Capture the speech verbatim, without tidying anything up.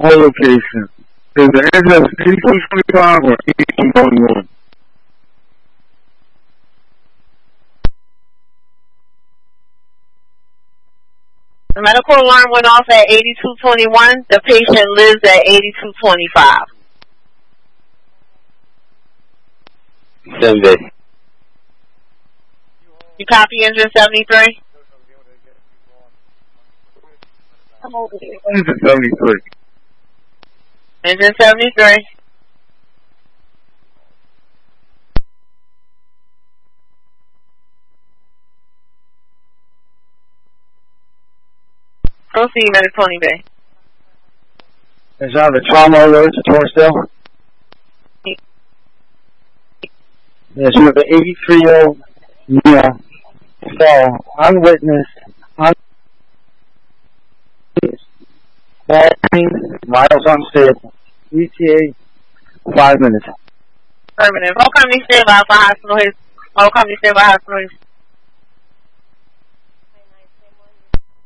All locations. Is the address eighty-two twenty-five or eighty-two twenty-one? The medical alarm went off at eighty-two twenty-one. The patient lives at eighty-two twenty-five. seven B. You copy engine seventy-three? Engine seventy-three. Engine seventy-three. Proceed, medical twenty bay. Is that the trauma alert to Torresdale? Yes, you have an eighty-three-year-old male fell unwitnessed, un falling, miles unstable. E T A, five minutes. Affirmative. All companies stay by for hospital. All companies stay by hospital.